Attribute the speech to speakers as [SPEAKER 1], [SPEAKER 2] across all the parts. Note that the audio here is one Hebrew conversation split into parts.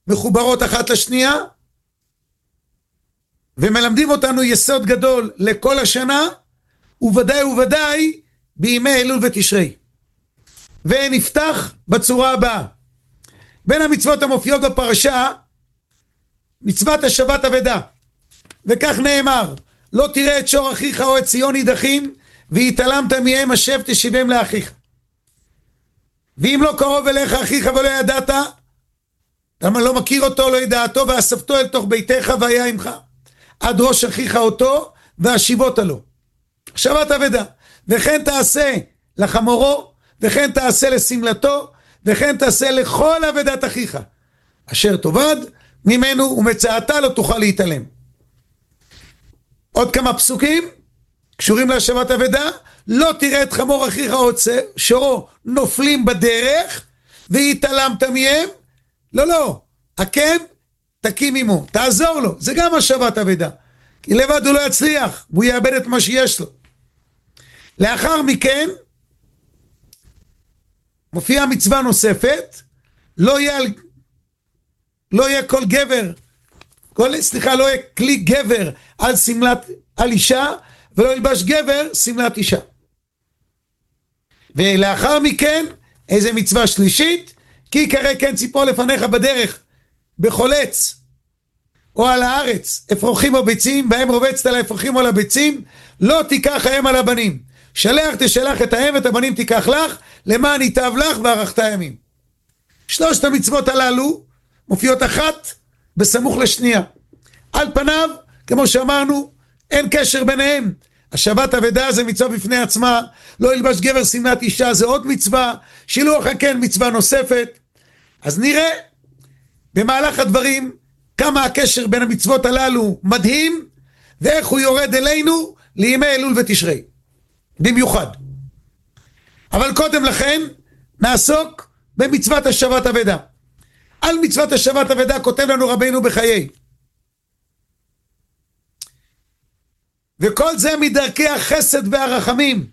[SPEAKER 1] מחוברות אחת לשנייה, ומלמדים אותנו יסוד גדול לכל השנה, וודאי בימי אלול ותשרי. ונפתח בצורה הבאה. בין המצוות המופיעות בפרשה, מצוות השבת אבדה. וכך נאמר, לא תראה את שור אחיך או את ציון נידחים, והתעלמת מהם השב תשיבם לאחיך. ואם לא קרוב אליך אחיך ולא ידעת, למה לא מכיר אותו, לא ידעתו, ואספתו אל תוך ביתך והיה עמך. עד ראש אחיך אותו, והשיבות לו. שבת אבדה. וכן תעשה לחמורו, וכן תעשה לסמלתו, וכן תעשה לכל אבדת אחיך. אשר תאבד ממנו ומצאתה לא תוכל להתעלם. עוד כמה פסוקים קשורים להשבת אבדה. לא תראה את חמור אחיך או שורו נופלים בדרך והתעלמת מהם. לא, עקב תקים עמו, תעזור לו. זה גם השבת אבדה, כי לבד הוא לא יצליח והוא יאבד את מה שיש לו. לאחר מכן מופיעה מצווה נוספת, לא יהיה כל גבר, לא יהיה כלי גבר על אישה, ולא ילבש גבר סמלת אישה. ולאחר מכן איזה מצווה שלישית, כי יקרא כן ציפור לפניך בדרך בחולץ או על הארץ אפרוחים או ביצים, בהם רובצת על האפרוחים או על הביצים, לא תיקח האם על הבנים, שלח תשלח את האם ואת הבנים תיקח לך, למען ייטב לך וארכת ימים. שלושת המצוות הללו מופיעות אחת בסמוך לשנייה. על פניו, כמו שאמרנו, אין קשר ביניהם. השבת אבדה זה מצווה בפני עצמה, לא ילבש גבר סמלת אישה זה עוד מצווה, שילוח הקן מצווה נוספת. אז נראה במהלך הדברים כמה הקשר בין המצוות הללו מדהים, ואיך הוא יורד אלינו לימי אלול ותשרי במיוחד. אבל קודם לכן נעסוק במצוות השבת אבדה. על מצוות השבת אבדה כותב לנו רבינו בחיי, וכל זה מדרכי החסד והרחמים,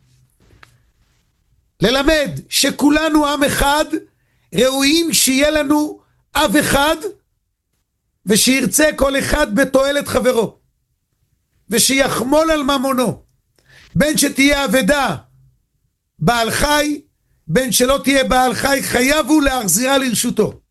[SPEAKER 1] ללמד שכולנו עם אחד, ראויים שיהיה לנו אב אחד, ושירצה כל אחד בתועלת חברו, ושיחמול על ממונו, בין שתהיה אבדה בעל חי, בין שלא תהיה בעל חי, חייב הוא להחזירה לרשותו.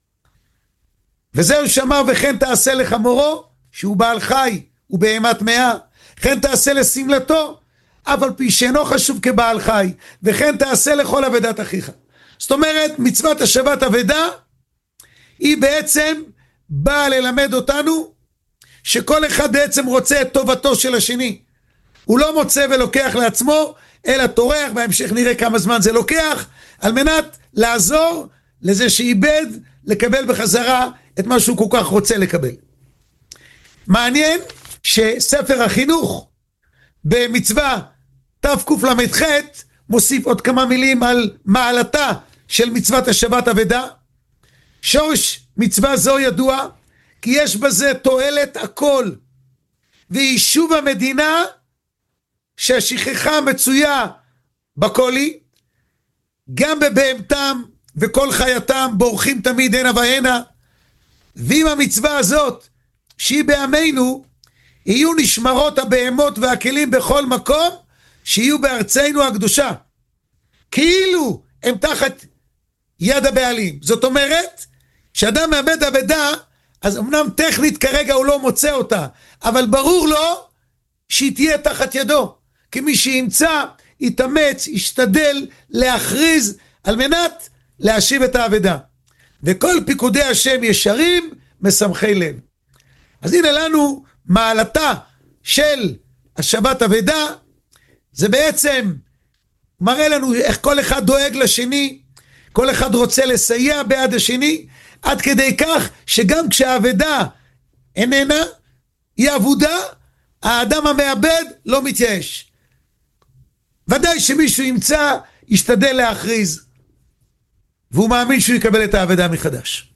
[SPEAKER 1] וזהו שאמר, וכן תעשה לחמורו, שהוא בעל חי ובהמת מאה, כן תעשה לסמלתו, אף על פי שאינו חשוב כבעל חי, וכן תעשה לכל אבדת אחיך. זאת אומרת, מצוות השבת אבדה, היא בעצם באה ללמד אותנו, שכל אחד בעצם רוצה את טובתו של השני. הוא לא מוצא ולוקח לעצמו, אלא טורח, בהמשך נראה כמה זמן זה לוקח, על מנת לעזור לזה שאיבד, לקבל בחזרה את מה שהוא כל כך רוצה לקבל. מעניין שספר החינוך במצווה תקל"ח מוסיף עוד כמה מילים על מעלתה של מצוות השבת אבדה. שורש מצווה זו ידוע כי יש בזה תועלת הכל, ויישוב המדינה שהשכחה מצויה בקולי, גם בבהמתם וכל חייתם בורחים תמיד הנה והנה. ועם המצווה הזאת שהיא בימינו, יהיו נשמרות הבהמות והכלים בכל מקום, שיהיו בארצנו הקדושה, כאילו הם תחת יד הבעלים. זאת אומרת, כשאדם מאבד אבדה, אז אמנם טכנית כרגע הוא לא מוצא אותה, אבל ברור לו שהיא תהיה תחת ידו, כי מי שימצא, יתאמץ, ישתדל להכריז על מנת להשיב את האבדה. וכל פיקודי השם ישרים משמחי לב. אז הנה לנו מעלתה של השבת אבדה, זה בעצם מראה לנו איך כל אחד דואג לשני, כל אחד רוצה לסייע בעד השני, עד כדי כך שגם כשהאבדה איננה, היא אבודה, האדם המאבד לא מתייאש. ודאי שמישהו ימצא, ישתדל להכריז, והוא מאמין שהוא יקבל את האבדה מחדש.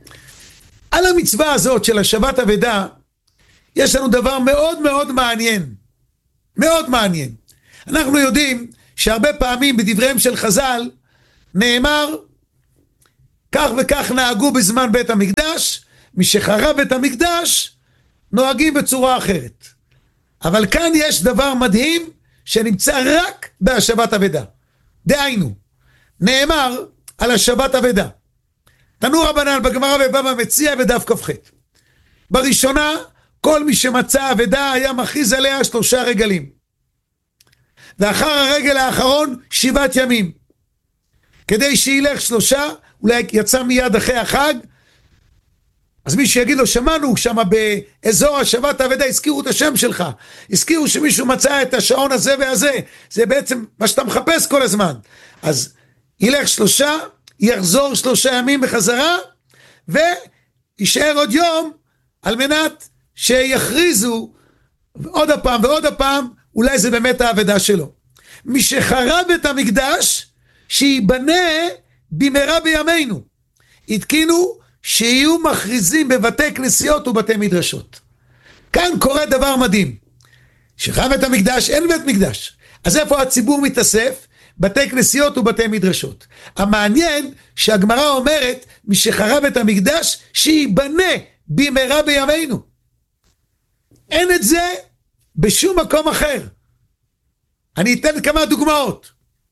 [SPEAKER 1] על המצווה הזאת של השבת אבדה, יש לנו דבר מאוד מאוד מעניין. מאוד מעניין. אנחנו יודעים שהרבה פעמים בדבריהם של חז"ל, נאמר כך וכך נהגו בזמן בית המקדש, משחרב בית המקדש נוהגים בצורה אחרת. אבל כאן יש דבר מדהים שנמצא רק בהשבת אבדה. דהיינו, נאמר על השבת אבדה. תנו רבנן בגמרא בבבא מציעא בדף כ"ח. בראשונה, כל מי שמצא אבדה היה מכריז עליה 3 רגלים. ואחר הרגל האחרון 7 ימים. כדי שילך 3, אולי יצא מיד אחרי החג, אז מי שיגיד לו, שמענו שם באזור השבת האבדה, הזכירו את השם שלך, הזכירו שמישהו מצא את השעון הזה והזה, זה בעצם מה שאתה מחפש כל הזמן. אז ילך 3, יחזור 3 ימים בחזרה, וישאר עוד יום, על מנת שיכריזו עוד הפעם ועוד הפעם, אולי זה באמת האבדה שלו. מי שחרב את המקדש, שיבנה במהרה בימינו. התקינו שיהיו מכריזים בבתי כנסיות ובתי מדרשות. כאן קורה דבר מדהים. שחרב את המקדש, אין בית מקדש. אז איפה הציבור מתאסף? בתי כנסיות ובתי מדרשות. המעניין שהגמרא אומרת, מי שחרב את המקדש, שיבנה במהרה בימינו. אין את זה בשום מקום אחר. אני אתן כמה דוגמאות.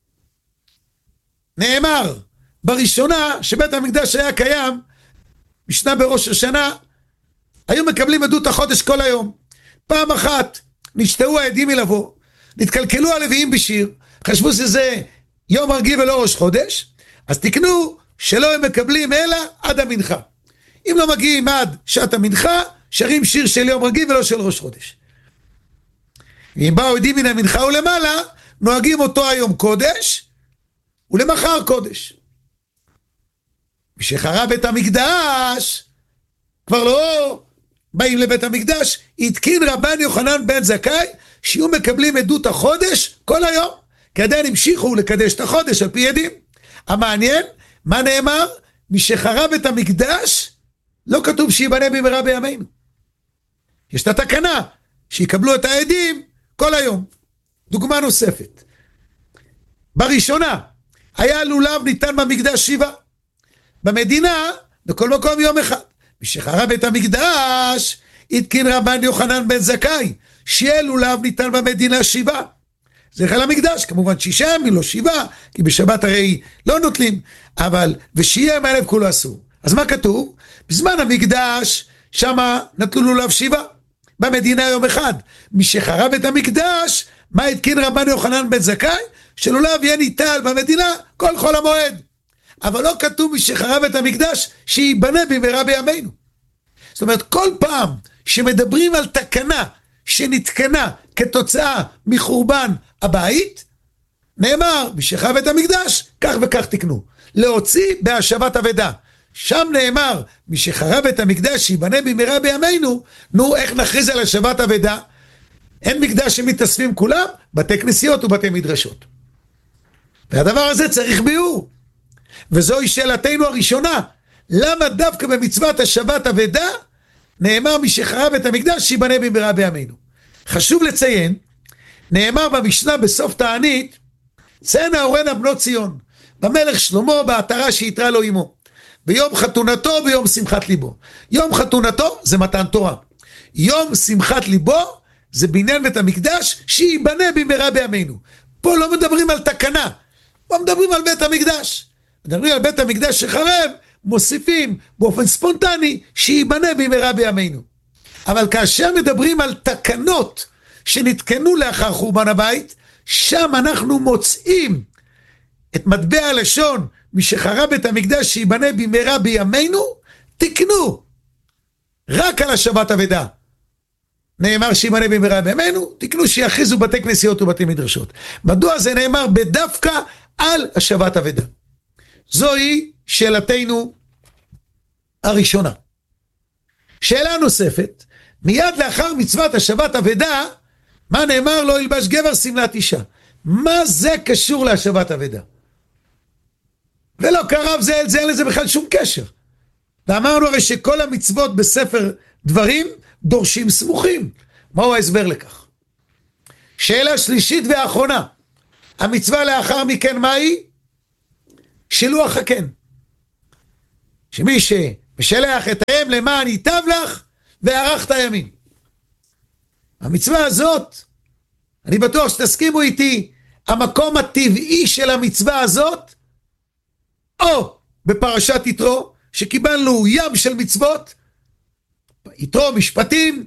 [SPEAKER 1] נאמר, בראשונה שבית המקדש היה קיים, משנה בראש השנה, היו מקבלים עדות החודש כל היום. פעם אחת נשתהו העדים מלבוא, נתקלקלו הלוויים בשיר, חשבו שזה יום רגיל ולא ראש חודש, אז תקנו שלא הם מקבלים אלא עד המנחה. אם לא מגיעים עד שעת המנחה, שרים שיר של יום רגיל ולא של ראש חודש. ואם באו עדים מן המנחה ולמעלה, נוהגים אותו היום קודש, ולמחר קודש. משחרב בית המקדש, כבר לא באים לבית המקדש, התקין רבן יוחנן בן זכאי, שיהיו מקבלים עדות החודש כל היום, כי עדיין המשיכו לקדש את החודש על פי עדים. המעניין, מה נאמר? משחרב את המקדש, לא כתוב שיבנה במהרה בימינו. יש את התקנה, שיקבלו את העדים כל היום. דוגמה נוספת. בראשונה, היה לולב ניתן במקדש 7. במדינה, בכל מקום יום אחד. משחרב את המקדש, התקין רבן יוחנן בן זכאי, שיהיה לולב ניתן במדינה 7. זה חל המקדש, כמובן 6 ימים, לא 7, כי בשבת הרי לא נוטלים, אבל ושיהיה מהלב כולו אסור. אז מה כתוב? בזמן המקדש, שמה נטלו לולב 7, במדינה יום אחד. משחרב את המקדש, מה התקין רבן יוחנן בן זכאי? שלולב יהיה ניטל במדינה כל חול המועד. אבל לא כתוב משחרב את המקדש שיבנה במהרה בימינו. זאת אומרת, כל פעם שמדברים על תקנה שנתקנה כתוצאה מחורבן הבית, נאמר, משחרב את המקדש, כך וכך תקנו. להוציא בהשבת אבדה. שם נאמר, משחרב את המקדש שיבנה במהרה בימינו, נו, איך נכריז על השבת אבדה? אין מקדש שמתאספים כולם, בתי כנסיות ובתי מדרשות. והדבר הזה צריך ביאור. וזוהי שאלתנו הראשונה, למה דווקא במצוות השבת אבדה, נאמר משחרב את המקדש שיבנה במהרה בימינו? חשוב לציין, נאמר במשנה בסוף תענית, צאנה אורנה בנות ציון, במלך שלמה בעטרה שיתרה לו עמו, ביום חתונתו ביום שמחת ליבו. יום חתונתו זה מתן תורה, יום שמחת ליבו זה בניין בית המקדש שיבנה במהרה בימינו. פה לא מדברים על תקנה, פה מדברים על בית המקדש. מדברים על בית המקדש שחרב, מוסיפים באופן ספונטני שיבנה במהרה בימינו. אבל כאשר מדברים על תקנות שנתקנו לאחר חורבן הבית, שם אנחנו מוצאים את מטבע הלשון, משחרב בית המקדש שיבנה במהרה בימינו, תקנו רק על השבת אבדה. נאמר שיבנה במהרה בימינו, תקנו שיכריזו בתי כנסיות ובתי מדרשות. מדוע זה נאמר בדווקא על השבת אבדה? זוהי שאלתנו הראשונה. שאלה נוספת, מיד לאחר מצוות השבת אבדה, מה נאמר? לא ילבש גבר שמלת אישה. מה זה קשור להשבת אבדה? ולא קרב זה אל זה, אין לזה בכלל שום קשר. ואמרנו הרי שכל המצוות בספר דברים דורשים סמוכים. מהו ההסבר לכך? שאלה שלישית ואחרונה, המצווה לאחר מכן מהי? שילוח הקן. שמי שמשלח את האם למען ייטב לך וערכת הימים. המצווה הזאת, אני בטוח שתסכימו איתי, המקום הטבעי של המצווה הזאת, או בפרשת יתרו, שקיבלנו ים של מצוות, יתרו משפטים,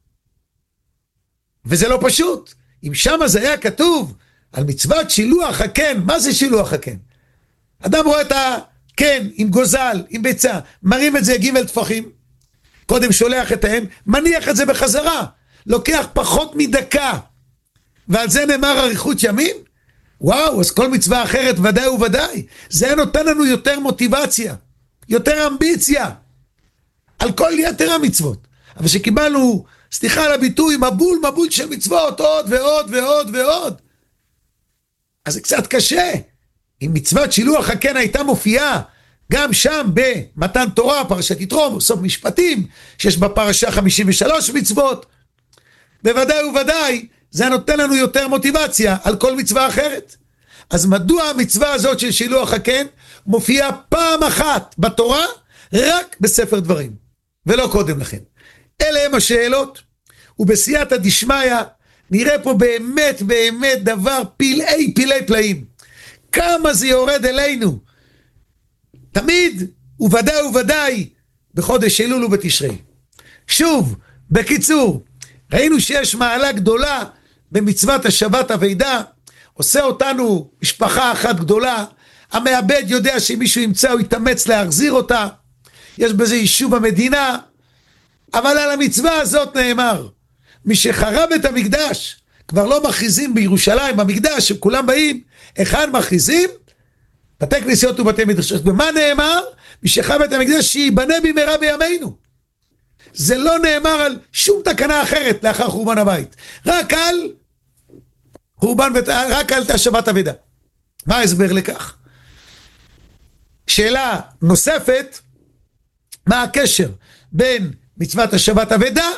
[SPEAKER 1] וזה לא פשוט. אם שמה זה היה כתוב על מצוות שילוח הקן, מה זה שילוח הקן? אדם רואה את הקן עם גוזל, עם ביצה, מרים את זה ג' טפחים, קודם שולח את האם, מניח את זה בחזרה, לוקח פחות מדקה, ועל זה נאמר אריכות ימים? וואו, אז כל מצווה אחרת ודאי וודאי, זה היה נותן לנו יותר מוטיבציה, יותר אמביציה, על כל יתר המצוות. אבל שקיבלנו, סליחה על הביטוי, מבול של מצוות, עוד ועוד ועוד ועוד, אז זה קצת קשה. אם מצוות שילוח הקן הייתה מופיעה גם שם במתן תורה, פרשת יתרו, סוף משפטים, שיש בפרשה 53 מצוות, בוודאי וודאי, זה נותן לנו יותר מוטיבציה על כל מצווה אחרת. אז מדוע המצווה הזאת של שילוח הקן מופיעה פעם אחת בתורה, רק בספר דברים, ולא קודם לכן? אלה הם השאלות, ובסייעתא דשמיא נראה פה באמת באמת דבר פלאי פלאים. כמה זה יורד אלינו, תמיד וודאי בחודש אלול ובתשרי. שוב, בקיצור, ראינו שיש מעלה גדולה במצוות השבת אבדה, עושה אותנו משפחה אחת גדולה, המאבד יודע שאם מישהו ימצא הוא יתאמץ להחזיר אותה, יש בזה יישוב המדינה, אבל על המצווה הזאת נאמר, מי שחרב את המקדש, כבר לא מכריזים בירושלים, במקדש, שכולם באים, אחד מכריזים? בתי כנסיות ובתי מדרשות. ומה נאמר? מי שחרב את המקדש שיבנה במהרה בימינו. זה לא נאמר על שום תקנה אחרת לאחר חורבן הבית, רק על השבת אבדה. מה ההסבר לכך? שאלה נוספת, מה הקשר בין מצוות השבת אבדה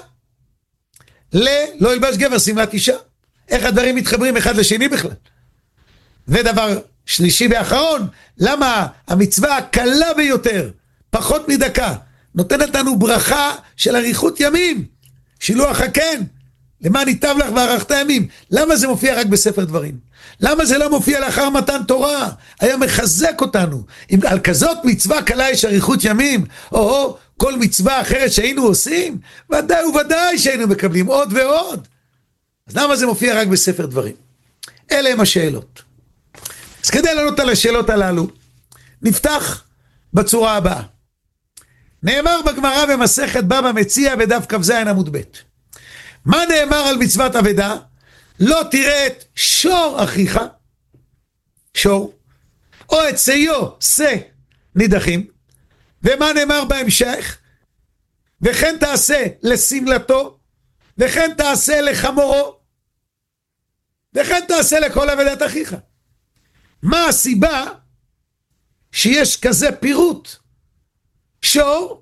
[SPEAKER 1] לא ילבש גבר שמלת אישה? איך הדברים מתחברים אחד לשני בכלל? ודבר שלישי ואחרון, למה המצווה הקלה ביותר, פחות מדקה, נותנת לנו ברכה של אריכות ימים, שילוח הקן, למען ייטב לך וערכת ימים? למה זה מופיע רק בספר דברים? למה זה לא מופיע לאחר מתן תורה? היה מחזק אותנו. אם על כזאת מצווה קלה יש אריכות ימים, או כל מצווה אחרת שהיינו עושים, ודאי שהיינו מקבלים עוד ועוד. אז למה זה מופיע רק בספר דברים? אלה הם השאלות. אז כדי לענות על השאלות הללו, נפתח בצורה הבאה. נאמר בגמרא במסכת בבא מציעא בדף כ"ז עמוד ב'. מה נאמר על מצוות אבדה? לא תראה את שור אחיך, שור, או את שיו, שא נידחים. ומה נאמר בהמשך? וכן תעשה לשמלתו, וכן תעשה לחמורו, וכן תעשה לכל אבדת אחיך. מה הסיבה שיש כזה פירוט? שור,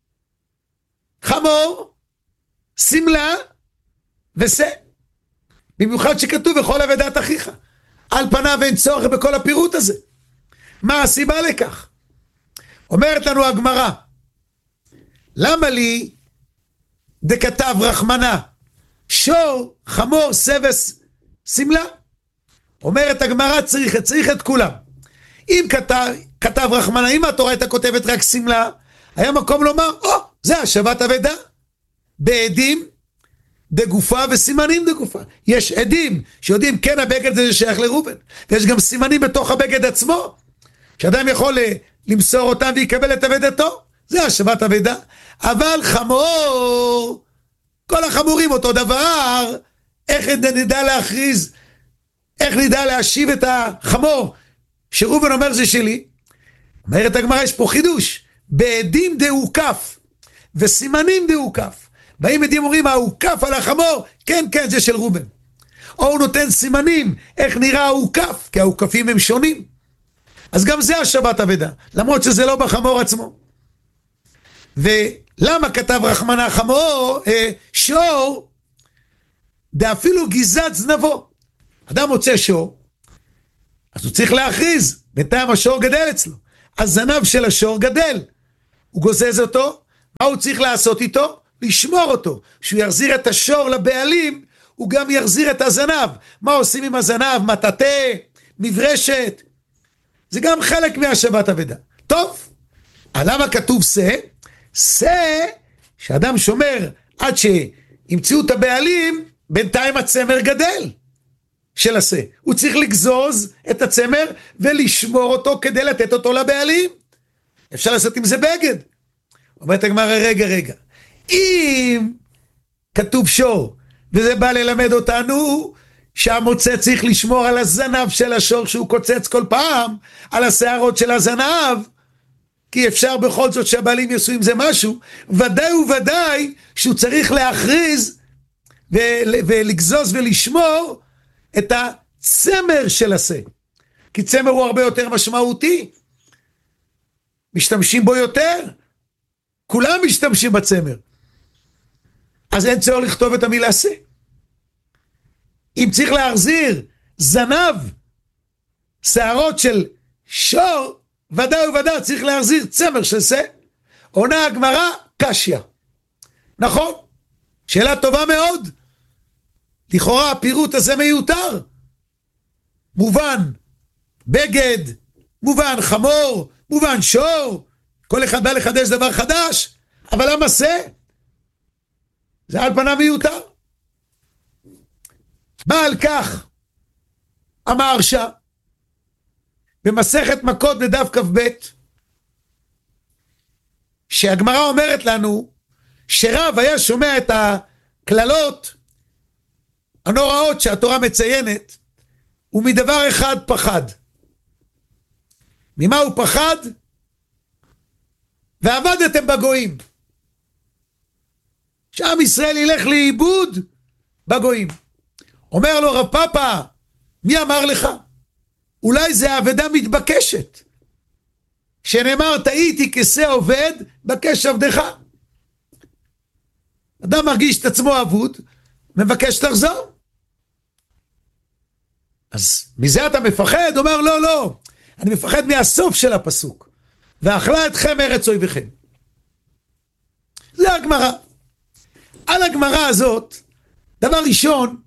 [SPEAKER 1] חמור, שמלה ושא. במיוחד שכתוב בכל אבדת אחיך. על פניו אין צורך בכל הפירוט הזה. מה הסיבה לכך? אומרת לנו הגמרא, למה לי דכתב רחמנה שור, חמור, שא ושמלה? אומרת הגמרא, צריך את כולם. אם כתב רחמנה, אם התורה הייתה כותבת רק שמלה, היה מקום לומר, זה השבת אבדה. בעדים דגופה וסימנים דגופה. יש עדים שיודעים כן הבגד זה שייך לראובן, ויש גם סימנים בתוך הבגד עצמו, שאדם יכול למסור אותם ויקבל את אבדתו. זה השבת אבדה. אבל חמור, כל החמורים אותו דבר, איך נדע להכריז, איך נדע להשיב את החמור שראובן אומר זה שלי? אומרת הגמרא, יש פה חידוש, בעדים דהוקף וסימנים דהוקף. באים עדים אומרים, ההוקף על החמור, כן, זה של ראובן. או הוא נותן סימנים, איך נראה ההוקף, כי ההוקפים הם שונים. אז גם זה השבת אבדה, למרות שזה לא בחמור עצמו. ולמה כתב רחמנה חמור, שור, דאפילו גיזת זנבו. אדם מוצא שור, אז הוא צריך להכריז, בינתיים השור גדל אצלו. הזנב של השור גדל, הוא גוזז אותו, מה הוא צריך לעשות איתו? לשמור אותו. כשהוא יחזיר את השור לבעלים, הוא גם יחזיר את הזנב. מה עושים עם הזנב? מטאטא, מברשת. זה גם חלק מהשבת אבדה. טוב, למה כתוב שא? שא, שאדם שומר עד שימצאו את הבעלים, בינתיים הצמר גדל של השא. הוא צריך לגזוז את הצמר ולשמור אותו כדי לתת אותו לבעלים. אפשר לעשות עם זה בגד. אומרת הגמרא, רגע. אם כתוב שור, וזה בא ללמד אותנו שהמוצא צריך לשמור על הזנב של השור שהוא קוצץ כל פעם, על השערות של הזנב, כי אפשר בכל זאת שהבעלים יעשו עם זה משהו, ודאי וודאי שהוא צריך להכריז ולגזוז ולשמור את הצמר של השא. כי צמר הוא הרבה יותר משמעותי, משתמשים בו יותר, כולם משתמשים בצמר, אז אין צורך לכתוב את המילה שא. אם צריך להחזיר זנב, שערות של שור, ודאי וודאי צריך להחזיר צמר של שא. עונה הגמרא, קשיא. נכון, שאלה טובה מאוד. לכאורה הפירוט הזה מיותר. מובן בגד, מובן חמור, מובן שור, כל אחד בא לחדש דבר חדש, אבל למה שא? זה על פניו מיותר. בא על כך המהרש"א במסכת מכות בדף כ"ב, שהגמרא אומרת לנו שרב היה שומע את הכללות הנוראות שהתורה מציינת, ומדבר אחד פחד. ממה הוא פחד? ועבדתם בגויים. שעם ישראל ילך לאיבוד בגויים. אומר לו רב פאפא, מי אמר לך? אולי זה אבדה מתבקשת. שנאמר, תהיתי כשא עובד, בקש עבדך. אדם מרגיש את עצמו אבוד, מבקש לחזור. אז מזה אתה מפחד? אומר, לא. אני מפחד מהסוף של הפסוק. ואכלה אתכם ארץ אויביכם. זה הגמרא. על הגמרא הזאת, דבר ראשון,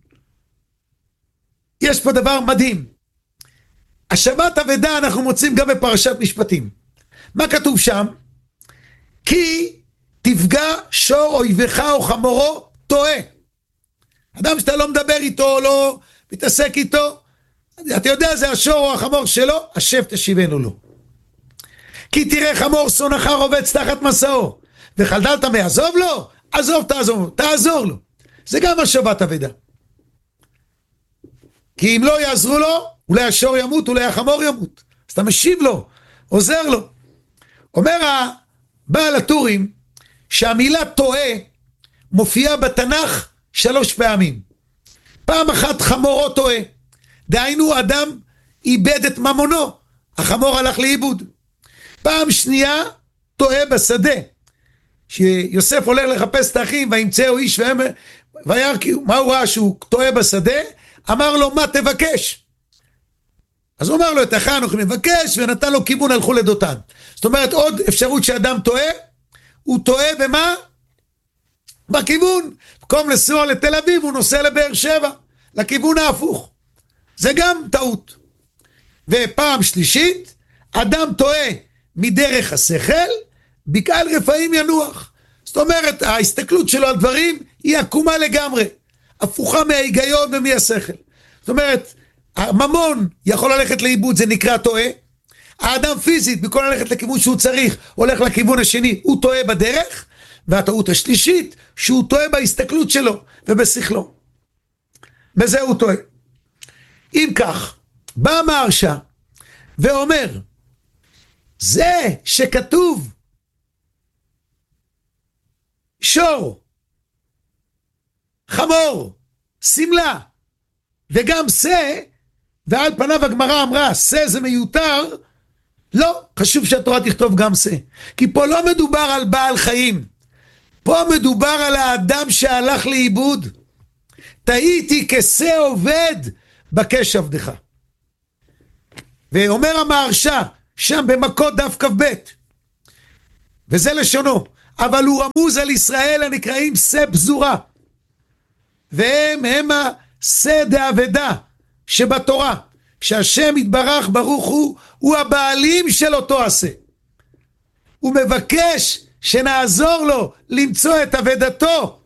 [SPEAKER 1] יש פה דבר מדהים. השבת אבדה אנחנו מוצאים גם בפרשת משפטים. מה כתוב שם? כי תפגע שור אויבך או חמורו טועה. אדם שאתה לא מדבר איתו, לא מתעסק איתו, אתה יודע זה השור או החמור שלו, השב תשיבנו לו. כי תראה חמור שונאך רובץ תחת מסעו, וחדלת מעזוב לו, עזוב תעזור לו. זה גם השבת אבדה. כי אם לא יעזרו לו, אולי השור ימות, אולי החמור ימות. אז אתה משיב לו, עוזר לו. אומר הבעל הטורים, שהמילה טועה מופיעה בתנ"ך 3 פעמים. פעם אחת חמורו טועה. דהיינו אדם איבד את ממונו, החמור הלך לאיבוד. פעם שנייה טועה בשדה. שיוסף הולך לחפש את האחים, וימצאו איש וירא, מה הוא ראה שהוא טועה בשדה? אמר לו, מה תבקש? אז הוא אמר לו, את אחי אנוכי מבקש, ונתן לו כיוון, הלכו לדותן. זאת אומרת, עוד אפשרות שאדם טועה, הוא טועה במה? בכיוון. במקום לנסוע לתל אביב, הוא נוסע לבאר שבע, לכיוון ההפוך. זה גם טעות. ופעם שלישית, אדם טועה מדרך השכל, בקהל רפאים ינוח. זאת אומרת, ההסתכלות שלו על דברים היא עקומה לגמרי, הפוכה מההיגיון ומהשכל. זאת אומרת, הממון יכול ללכת לאיבוד, זה נקרא טועה. האדם פיזית, במקום ללכת לכיוון שהוא צריך, הולך לכיוון השני, הוא טועה בדרך. והטעות השלישית, שהוא טועה בהסתכלות שלו ובשכלו. בזה הוא טועה. אם כך, בא המהרש"א ואומר, זה שכתוב שור, חמור, סמלה, וגם שא, ועל פניו הגמרא אמרה, שא זה מיותר, לא, חשוב שהתורה תכתוב גם שא. כי פה לא מדובר על בעל חיים, פה מדובר על האדם שהלך לאיבוד. תהיתי כשא עובד, בקש עבדך. ואומר המהרש"א, שם במכות דף כ"ב, וזה לשונו, אבל הוא רמוז על ישראל הנקראים שא פזורה, והם השא דאבדה שבתורה, שהשם יתברך ברוך הוא הבעלים של אותו השא. הוא מבקש שנעזור לו למצוא את אבדתו,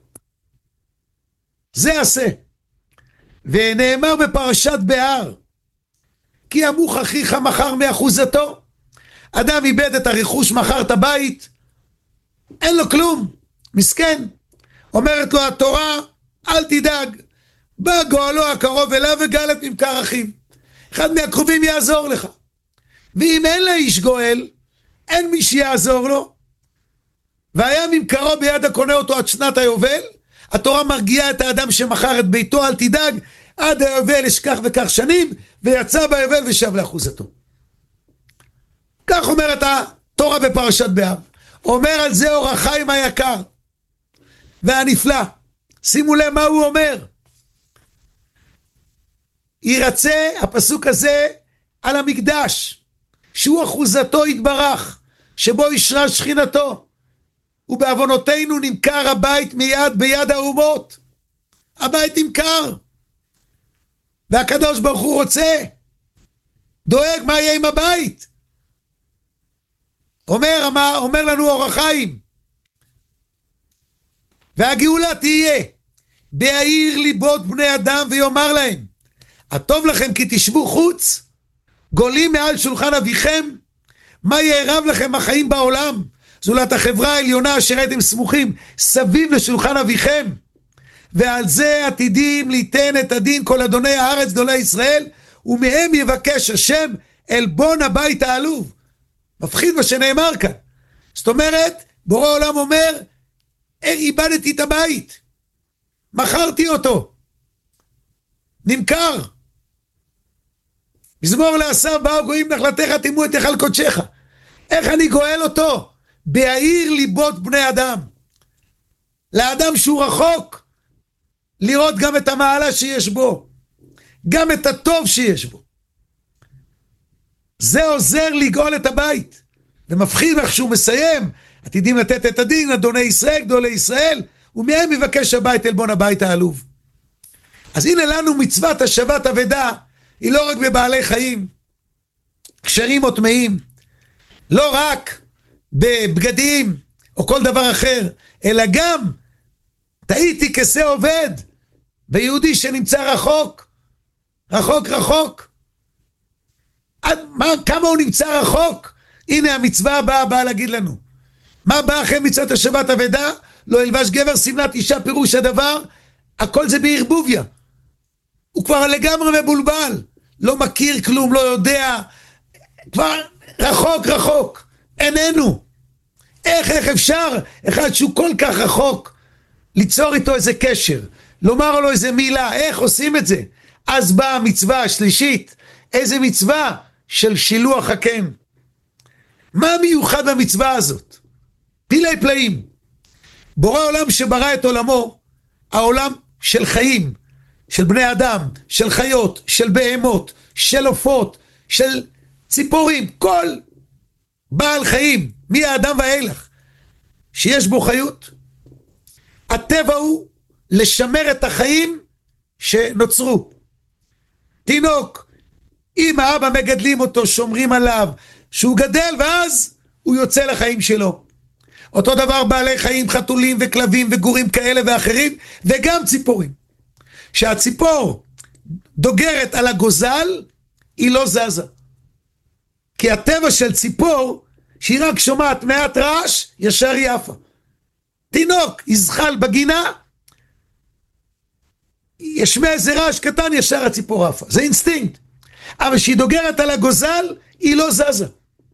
[SPEAKER 1] זה השא. ונאמר בפרשת בהר, כי עמוך אחיך מכר מאחוזתו. אדם איבד את הרכוש, מכר את הבית, אין לו כלום, מסכן. אומרת לו התורה, אל תדאג, בא גואלו הקרוב אליו וגאל את ממכר אחיו. אחד מהקרובים יעזור לך. ואם אין לאיש גואל, אין מי שיעזור לו. והיה ממכרו ביד הקונה אותו עד שנת היובל. התורה מרגיעה את האדם שמכר את ביתו, אל תדאג, עד היובל יש כך וכך שנים, ויצא ביובל ושב לאחוזתו. כך אומרת התורה בפרשת בהר. אומר על זה אור החיים היקר והנפלא. שימו לב מה הוא אומר. ירצה הפסוק הזה על המקדש, שהוא אחוזתו יתברך, שבו ישרה שכינתו, ובעוונותינו נמכר הבית מיד ביד האומות. הבית נמכר, והקדוש ברוך הוא רוצה, דואג מה יהיה עם הבית. אומר לנו אור החיים, והגאולה תהיה בהעיר ליבות בני אדם, ויאמר להם, הטוב לכם כי תשבו חוץ, גולים מעל שולחן אביכם, מה יערב לכם החיים בעולם, זולת החברה העליונה אשר הייתם סמוכים סביב לשולחן אביכם, ועל זה עתידים ליתן את הדין כל אדוני הארץ גדולי ישראל, ומהם יבקש השם עלבון הבית העלוב. מפחיד מה שנאמר כאן. זאת אומרת, בורא עולם אומר, איבדתי את הבית, מכרתי אותו, נמכר. מזמור לעשף, באו גויים נחלתך, תימו את היכל קודשך. איך אני גואל אותו? בהעיר ליבות בני אדם. לאדם שהוא רחוק, לראות גם את המעלה שיש בו, גם את הטוב שיש בו. זה עוזר לגאול את הבית. ומפחיד איך שהוא מסיים, עתידים לתת את הדין אדוני ישראל גדולי ישראל, ומהם יבקש הבית עלבון הבית העלוב. אז הנה לנו מצוות השבת אבדה, היא לא רק בבעלי חיים כשרים או טמאים, לא רק בבגדים או כל דבר אחר, אלא גם טעיתי כשא עובד ביהודי שנמצא רחוק, רחוק. כמה הוא נמצא רחוק? הנה המצווה הבאה באה להגיד לנו. מה בא אחרי מצוות השבת אבדה? לא ילבש גבר שמלת אישה, פירוש הדבר, הכל זה בערבוביה. הוא כבר לגמרי מבולבל, לא מכיר כלום, לא יודע, כבר רחוק, איננו. איך אפשר אחד שהוא כל כך רחוק, ליצור איתו איזה קשר, לומר לו איזה מילה, איך עושים את זה? אז באה המצווה השלישית, איזה מצווה? של שילוח הקן. מה מיוחד במצווה הזאת? פילי פלאים. בורא עולם שברא את עולמו, העולם של חיים, של בני אדם, של חיות, של בהמות, של עופות, של ציפורים, כל בעל חיים, מי האדם ואילך, שיש בו חיות. הטבע הוא לשמר את החיים שנוצרו. תינוק, אמא, אבא מגדלים אותו, שומרים עליו, שהוא גדל ואז הוא יוצא לחיים שלו. אותו דבר בעלי חיים, חתולים וכלבים וגורים כאלה ואחרים, וגם ציפורים. שהציפור דוגרת על הגוזל, היא לא זזה. כי הטבע של ציפור, שהיא רק שומעת מעט רעש, ישר היא עפה. תינוק יזחל בגינה, ישמע איזה רעש קטן, ישר הציפור עפה. זה אינסטינקט. אבל שהיא דוגרת על הגוזל, היא לא זזה.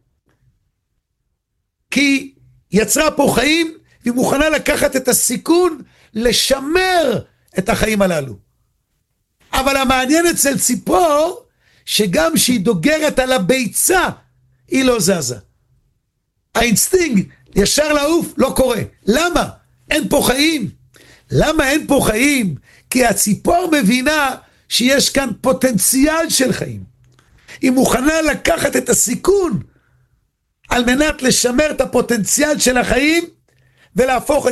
[SPEAKER 1] כי יצרה פה חיים, והיא מוכנה לקחת את הסיכון, לשמר את החיים הללו. אבל המעניין אצל ציפור, שגם שהיא דוגרת על הביצה, היא לא זזה. האינסטינקט, ישר לעוף, לא קורה. למה? אין פה חיים. למה אין פה חיים? כי הציפור מבינה שיש כאן פוטנציאל של חיים. היא מוכנה לקחת את הסיכון, על מנת לשמר את הפוטנציאל של החיים ולהפוך